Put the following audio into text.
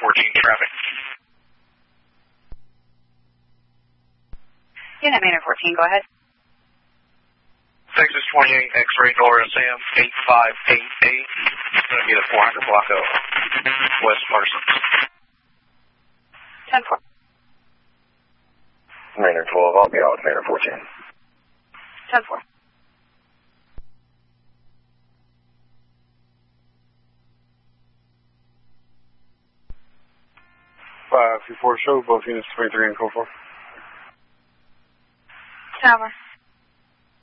14 traffic. Unit Manor 14, go ahead. Texas 28, X-ray RSM 8588. It's going to be the 400 block of West Parsons. 10-4. Manor 12, I'll be out with Manor 14. 10-4. Before show, both units 23 and code 4. Tower.